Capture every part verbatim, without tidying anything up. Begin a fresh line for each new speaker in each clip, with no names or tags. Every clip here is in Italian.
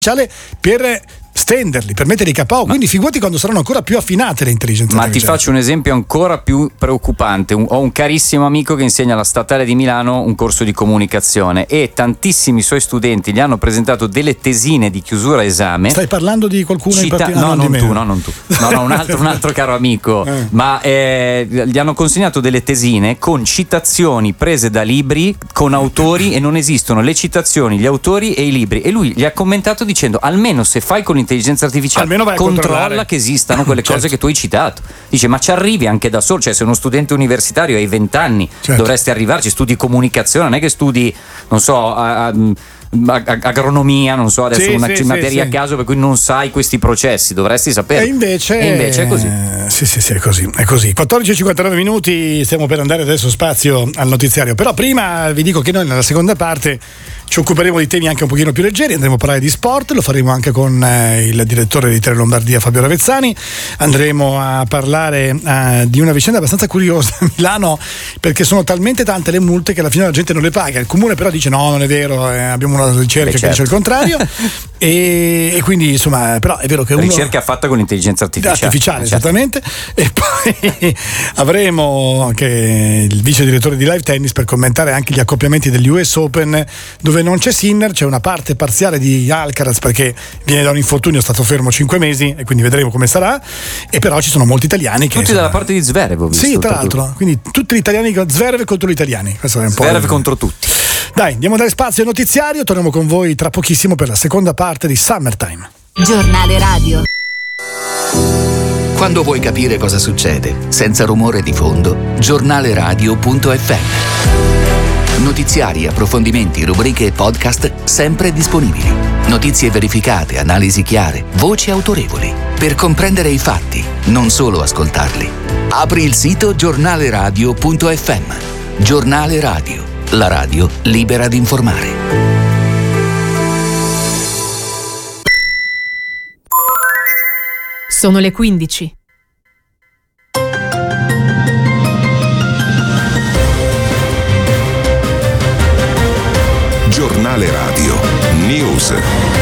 per stenderli, per mettere i K O, quindi figurati quando saranno ancora più affinate le intelligenze
Ma
artificiali.
ti faccio un esempio ancora più preoccupante. Un, ho un carissimo amico che insegna alla Statale di Milano un corso di comunicazione e tantissimi suoi studenti gli hanno presentato delle tesine di chiusura esame.
Stai parlando di qualcuno
Cita-
in particolare?
no,
Ah, non,
non tu, no, non tu. No, no, un altro, un altro caro amico.
Eh.
Ma eh, gli hanno consegnato delle tesine con citazioni prese da libri con autori e non esistono le citazioni, gli autori e i libri. E lui gli ha commentato dicendo: almeno se fai con l'intelligenza artificiale,
almeno vai a
controlla
controllare
che esistano quelle
certo.
cose che tu hai citato. Dice: ma ci arrivi anche da solo, cioè se uno studente universitario hai venti anni
certo.
dovresti arrivarci, studi comunicazione, non è che studi, non so, a, a, a, agronomia, non so adesso
sì,
una
sì,
materia
sì,
a
sì.
caso per cui non sai questi processi, dovresti sapere.
E invece,
e invece è così.
Sì, sì, sì, è così, è così. quattordici e cinquantanove minuti, stiamo per andare adesso spazio al notiziario. Però prima vi dico che noi nella seconda parte ci occuperemo di temi anche un pochino più leggeri, andremo a parlare di sport, lo faremo anche con eh, il direttore di Tele Lombardia Fabio Ravezzani, andremo a parlare eh, di una vicenda abbastanza curiosa a Milano, perché sono talmente tante le multe che alla fine la gente non le paga, il comune però dice no, non è vero, eh, abbiamo una ricerca
Beh,
che
certo.
dice il contrario e, e quindi insomma però è vero che uno...
ricerca fatta con l'intelligenza artificiale,
artificiale
certo.
esattamente, e poi avremo anche il vice direttore di Live Tennis per commentare anche gli accoppiamenti degli U S Open, dove non c'è Sinner, c'è una parte parziale di Alcaraz perché viene da un infortunio, è stato fermo cinque mesi e quindi vedremo come sarà, e però ci sono molti italiani che
tutti
insomma,
dalla parte di Zverev, ho visto,
sì, tra l'altro, quindi tutti gli italiani, Zverev contro gli italiani, questo è un
Zverev
po'
contro tutti.
Dai, andiamo a dare spazio al notiziario, torniamo con voi tra pochissimo per la seconda parte di Summertime.
Giornale radio.
Quando vuoi capire cosa succede, senza rumore di fondo, giornale radio punto effe emme. Notiziari, approfondimenti, rubriche e podcast sempre disponibili. Notizie verificate, analisi chiare, voci autorevoli. Per comprendere i fatti, non solo ascoltarli. Apri il sito giornale radio punto effe emme. Giornale Radio, la radio libera di informare.
Sono le quindici.
Giornale Radio News.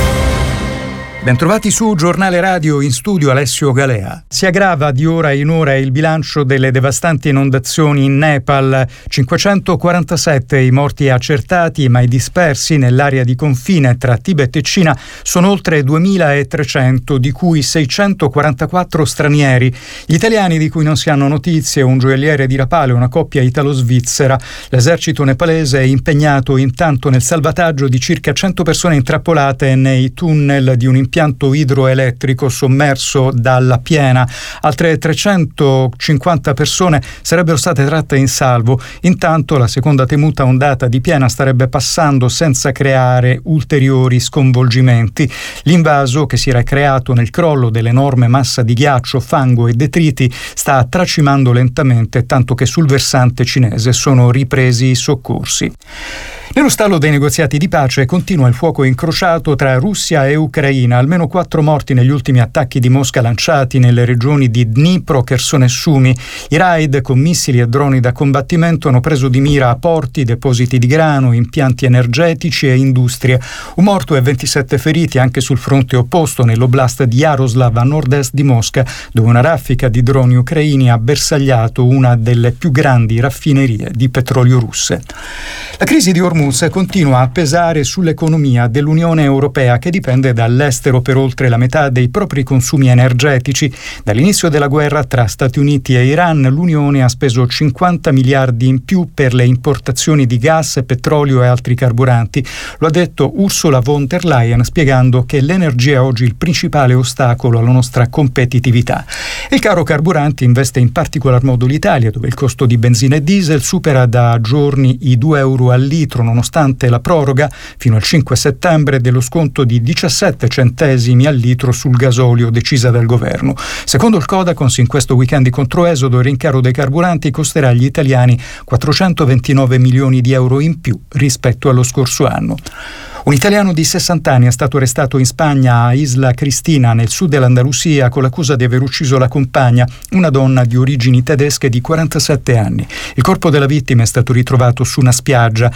Bentrovati su Giornale Radio, in studio Alessio Galea. Si aggrava di ora in ora il bilancio delle devastanti inondazioni in Nepal. cinquecentoquarantasette i morti accertati, ma i dispersi nell'area di confine tra Tibet e Cina sono oltre duemilatrecento, di cui seicentoquarantaquattro stranieri. Gli italiani di cui non si hanno notizie, un gioielliere di Rapale e una coppia italo-svizzera. L'esercito nepalese è impegnato intanto nel salvataggio di circa cento persone intrappolate nei tunnel di un impianto idroelettrico sommerso dalla piena. Altre trecentocinquanta persone sarebbero state tratte in salvo. Intanto la seconda temuta ondata di piena starebbe passando senza creare ulteriori sconvolgimenti. L'invaso, che si era creato nel crollo dell'enorme massa di ghiaccio, fango e detriti, sta tracimando lentamente, tanto che sul versante cinese sono ripresi i soccorsi. Nello stallo dei negoziati di pace continua il fuoco incrociato tra Russia e Ucraina. Almeno quattro morti negli ultimi attacchi di Mosca lanciati nelle regioni di Dnipro, Kherson e Sumi. I raid con missili e droni da combattimento hanno preso di mira porti, depositi di grano, impianti energetici e industrie. Un morto e ventisette feriti anche sul fronte opposto, nell'oblast di Yaroslav, a nord-est di Mosca, dove una raffica di droni ucraini ha bersagliato una delle più grandi raffinerie di petrolio russe. La crisi di Hormuz continua a pesare sull'economia dell'Unione Europea, che dipende dall'estero per oltre la metà dei propri consumi energetici. Dall'inizio della guerra tra Stati Uniti e Iran, l'Unione ha speso cinquanta miliardi in più per le importazioni di gas, petrolio e altri carburanti. Lo ha detto Ursula von der Leyen, spiegando che l'energia è oggi il principale ostacolo alla nostra competitività. Il caro carburanti investe in particolar modo l'Italia, dove il costo di benzina e diesel supera da giorni i due euro al litro, nonostante la proroga fino al cinque settembre dello sconto di diciassette centesimi al litro sul gasolio decisa dal governo. Secondo il Codacons, in questo weekend di controesodo il rincaro dei carburanti costerà agli italiani quattrocentoventinove milioni di euro in più rispetto allo scorso anno. Un italiano di sessanta anni è stato arrestato in Spagna, a Isla Cristina, nel sud dell'Andalusia, con l'accusa di aver ucciso la compagna, una donna di origini tedesche di quarantasette anni. Il corpo della vittima è stato ritrovato su una spiaggia. Le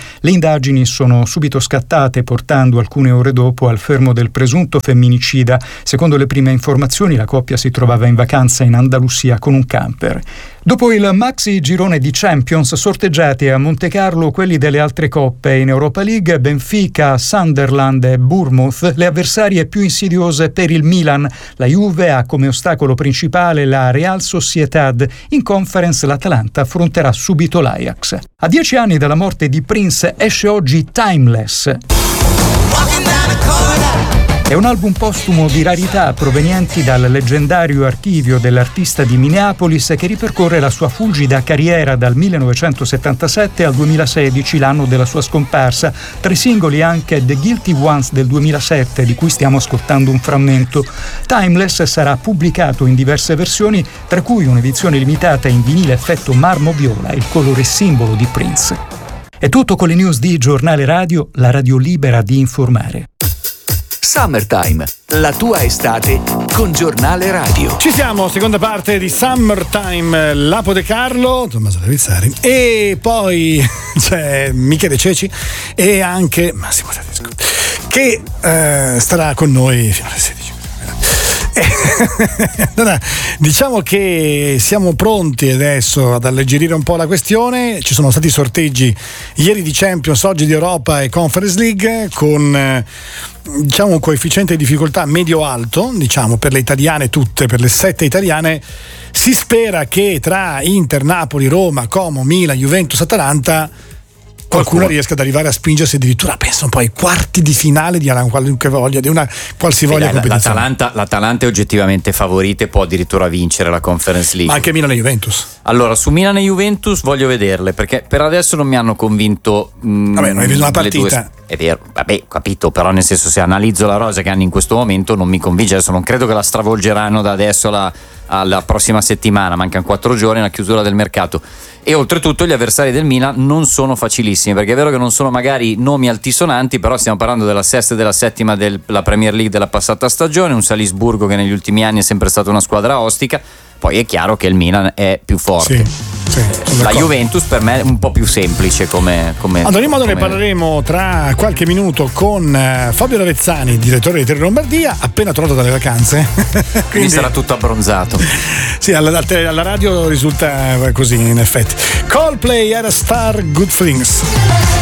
indagini sono subito scattate, portando alcune ore dopo al fermo del presunto femminicida. Secondo le prime informazioni, la coppia si trovava in vacanza in Andalusia con un camper. Dopo il maxi girone di Champions, sorteggiati a Monte Carlo quelli delle altre coppe in Europa League, Benfica, Sunderland e Bournemouth, le avversarie più insidiose per il Milan. La Juve ha come ostacolo principale la Real Sociedad. In Conference l'Atalanta affronterà subito l'Ajax. A dieci anni dalla morte di Prince esce oggi Timeless. È un album postumo di rarità provenienti dal leggendario archivio dell'artista di Minneapolis, che ripercorre la sua fulgida carriera dal millenovecentosettantasette al duemilasedici, l'anno della sua scomparsa. Tra i singoli anche The Guilty Ones del duemilasette, di cui stiamo ascoltando un frammento. Timeless sarà pubblicato in diverse versioni, tra cui un'edizione limitata in vinile effetto marmo viola, il colore simbolo di Prince. È tutto con le news di Giornale Radio, la radio libera di informare.
Summertime, la tua estate con Giornale Radio.
Ci siamo, seconda parte di Summertime, Lapo De Carlo, Tommaso Lavizzari, e poi c'è Michele Ceci e anche Massimo Tedesco, che eh, starà con noi fino alle sedici. Allora, diciamo che siamo pronti adesso ad alleggerire un po' la questione. Ci sono stati sorteggi ieri di Champions, oggi di Europa e Conference League, con diciamo un coefficiente di difficoltà medio-alto, diciamo per le italiane tutte, per le sette italiane. Si spera che tra Inter, Napoli, Roma, Como, Milan, Juventus, Atalanta qualcuno riesca ad arrivare a spingersi addirittura, penso un po' ai quarti di finale di una qualunque voglia, di una qualsivoglia
sì,
competizione.
L'Atalanta, L'Atalanta è oggettivamente favorita e può addirittura vincere la Conference League.
Ma anche Milan e Juventus.
Allora, su Milan e Juventus voglio vederle, perché per adesso non mi hanno convinto. Mh,
vabbè, non hai visto una partita.
Due, è vero, vabbè, capito, però nel senso, se analizzo la rosa che hanno in questo momento non mi convince. Adesso non credo che la stravolgeranno da adesso alla, alla prossima settimana, mancano quattro giorni alla chiusura del mercato. E oltretutto gli avversari del Milan non sono facilissimi, perché è vero che non sono magari nomi altisonanti, però stiamo parlando della sesta e della settima della Premier League della passata stagione, un Salisburgo che negli ultimi anni è sempre stata una squadra ostica. Poi è chiaro che il Milan è più forte.
Sì, sì,
la Juventus per me è un po' più semplice come, come
ad ogni modo
come...
ne parleremo tra qualche minuto con Fabio Lavezzani, direttore di Tele Lombardia, appena tornato dalle vacanze. Quindi
Quindi sarà tutto abbronzato.
Sì, alla, alla radio risulta così in effetti. Coldplay era Star Good Things.